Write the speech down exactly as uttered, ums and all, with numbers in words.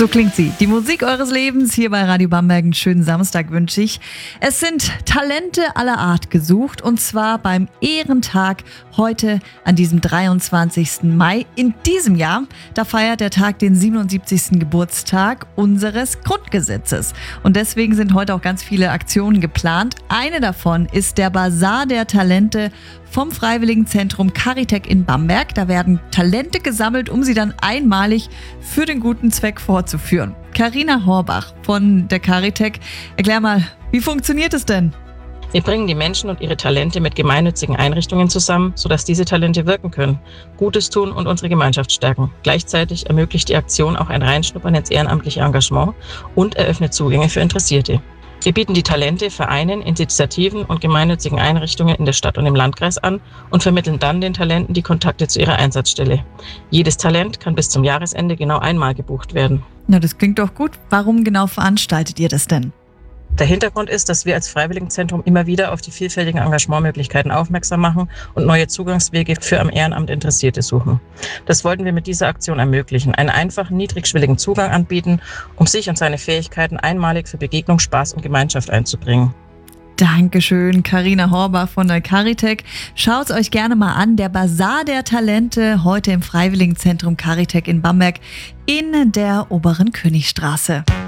So klingt sie. Die Musik eures Lebens hier bei Radio Bamberg. Einen schönen Samstag wünsche ich. Es sind Talente aller Art gesucht und zwar beim Ehrentag heute an diesem dreiundzwanzigsten Mai. In diesem Jahr, da feiert der Tag den siebenundsiebzigsten Geburtstag unseres Grundgesetzes. Und deswegen sind heute auch ganz viele Aktionen geplant. Eine davon ist der Basar der Talente vom Freiwilligenzentrum Caritec in Bamberg. Da werden Talente gesammelt, um sie dann einmalig für den guten Zweck vorzuführen. Carina Horbach von der Caritec, erklär mal, wie funktioniert es denn? Wir bringen die Menschen und ihre Talente mit gemeinnützigen Einrichtungen zusammen, sodass diese Talente wirken können, Gutes tun und unsere Gemeinschaft stärken. Gleichzeitig ermöglicht die Aktion auch ein Reinschnuppern ins ehrenamtliche Engagement und eröffnet Zugänge für Interessierte. Wir bieten die Talente Vereinen, Initiativen und gemeinnützigen Einrichtungen in der Stadt und im Landkreis an und vermitteln dann den Talenten die Kontakte zu ihrer Einsatzstelle. Jedes Talent kann bis zum Jahresende genau einmal gebucht werden. Na, das klingt doch gut. Warum genau veranstaltet ihr das denn? Der Hintergrund ist, dass wir als Freiwilligenzentrum immer wieder auf die vielfältigen Engagementmöglichkeiten aufmerksam machen und neue Zugangswege für am Ehrenamt Interessierte suchen. Das wollten wir mit dieser Aktion ermöglichen, einen einfachen, niedrigschwelligen Zugang anbieten, um sich und seine Fähigkeiten einmalig für Begegnung, Spaß und Gemeinschaft einzubringen. Dankeschön, Carina Horbach von der Caritec. Schaut euch gerne mal an, der Basar der Talente heute im Freiwilligenzentrum Caritec in Bamberg in der Oberen Königstraße.